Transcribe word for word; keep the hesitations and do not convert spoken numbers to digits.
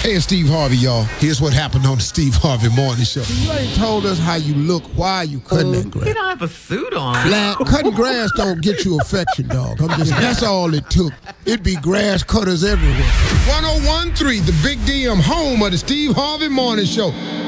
Hey, it's Steve Harvey, y'all. Here's what happened on the Steve Harvey Morning Show. You ain't told us how you look. Why are you cutting that grass? You don't have a suit on. Flat. Cutting grass don't get you affection, dog. I'm just, that's all it took. It'd be grass cutters everywhere. one oh one point three, the Big D M, home of the Steve Harvey Morning Show.